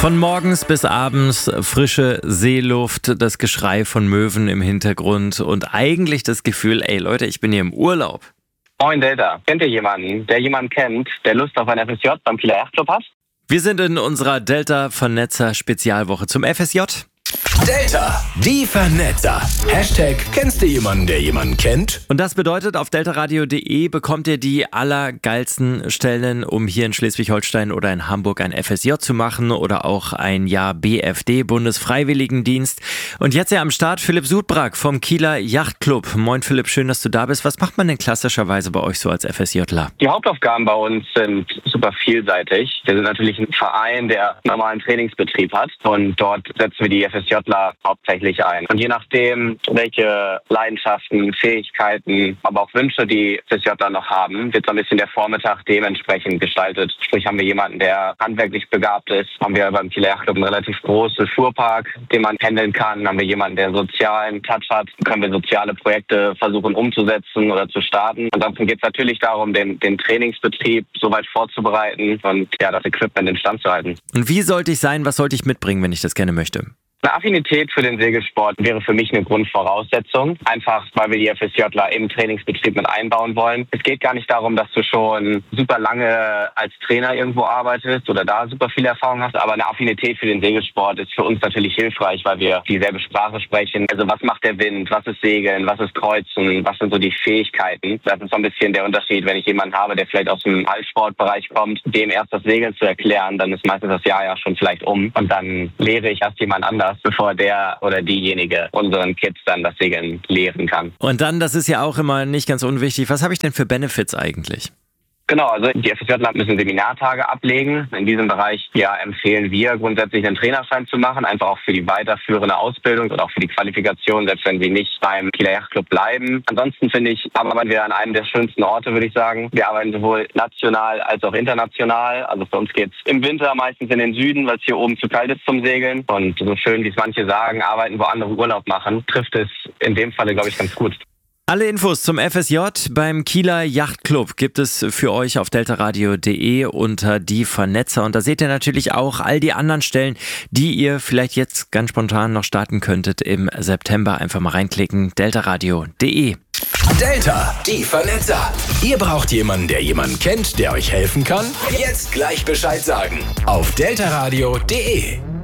Von morgens bis abends frische Seeluft, das Geschrei von Möwen im Hintergrund und eigentlich das Gefühl, ey Leute, ich bin hier im Urlaub. Moin Delta. Kennt ihr jemanden, der jemanden kennt, der Lust auf ein FSJ beim Kieler Yachtclub hat? Wir sind in unserer Delta-Vernetzer Spezialwoche zum FSJ. Delta, die Vernetzer. Hashtag, kennst du jemanden, der jemanden kennt? Und das bedeutet, auf deltaradio.de bekommt ihr die allergeilsten Stellen, um hier in Schleswig-Holstein oder in Hamburg ein FSJ zu machen oder auch ein Jahr BFD, Bundesfreiwilligendienst. Und jetzt ja am Start Philipp Sudbrack vom Kieler Yachtclub. Moin Philipp, schön, dass du da bist. Was macht man denn klassischerweise bei euch so als FSJler? Die Hauptaufgaben bei uns sind super vielseitig. Wir sind natürlich ein Verein, der normalen Trainingsbetrieb hat und dort setzen wir die FSJler hauptsächlich ein. Und je nachdem, welche Leidenschaften, Fähigkeiten, aber auch Wünsche die FSJler noch haben, wird so ein bisschen der Vormittag dementsprechend gestaltet. Sprich, haben wir jemanden, der handwerklich begabt ist, haben wir beim Kieler Yachtclub einen relativ großen Fuhrpark, den man handeln kann. Haben wir jemanden, der einen sozialen Touch hat, können wir soziale Projekte versuchen umzusetzen oder zu starten. Ansonsten geht es natürlich darum, den Trainingsbetrieb soweit vorzubereiten und ja, das Equipment instand zu halten. Und wie sollte ich sein, was sollte ich mitbringen, wenn ich das gerne möchte? Eine Affinität für den Segelsport wäre für mich eine Grundvoraussetzung. Einfach, weil wir die FSJler im Trainingsbetrieb mit einbauen wollen. Es geht gar nicht darum, dass du schon super lange als Trainer irgendwo arbeitest oder da super viel Erfahrung hast. Aber eine Affinität für den Segelsport ist für uns natürlich hilfreich, weil wir dieselbe Sprache sprechen. Also was macht der Wind? Was ist Segeln? Was ist Kreuzen? Was sind so die Fähigkeiten? Das ist so ein bisschen der Unterschied, wenn ich jemanden habe, der vielleicht aus dem Ballsportbereich kommt, dem erst das Segeln zu erklären, dann ist meistens das Jahr ja schon vielleicht um. Und dann lehre ich erst jemand anders, bevor der oder diejenige unseren Kids dann das Segeln lehren kann. Und dann, das ist ja auch immer nicht ganz unwichtig, was habe ich denn für Benefits eigentlich? Genau, also die FSJler müssen Seminartage ablegen. In diesem Bereich empfehlen wir grundsätzlich einen Trainerschein zu machen, einfach auch für die weiterführende Ausbildung und auch für die Qualifikation, selbst wenn sie nicht beim Kieler Yachtclub bleiben. Ansonsten finde ich, arbeiten wir an einem der schönsten Orte, würde ich sagen. Wir arbeiten sowohl national als auch international. Also für uns geht's im Winter meistens in den Süden, weil es hier oben zu kalt ist zum Segeln. Und so schön, wie es manche sagen, arbeiten, wo andere Urlaub machen, trifft es in dem Falle, glaube ich, ganz gut. Alle Infos zum FSJ beim Kieler Yachtclub gibt es für euch auf deltaradio.de unter die Vernetzer. Und da seht ihr natürlich auch all die anderen Stellen, die ihr vielleicht jetzt ganz spontan noch starten könntet im September. Einfach mal reinklicken, deltaradio.de. Delta, die Vernetzer. Ihr braucht jemanden, der jemanden kennt, der euch helfen kann? Jetzt gleich Bescheid sagen. Auf deltaradio.de.